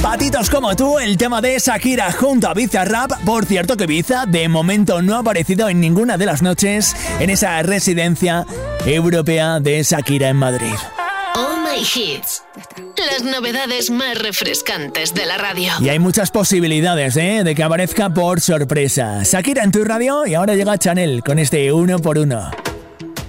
Patitos como tú, el tema de Shakira junto a Bizarrap. Por cierto que Biza de momento no ha aparecido en ninguna de las noches en esa residencia europea de Shakira en Madrid. Oh My Hits, las novedades más refrescantes de la radio. Y hay muchas posibilidades, de que aparezca por sorpresa. Shakira en tu radio y ahora llega Chanel con este 1 por 1.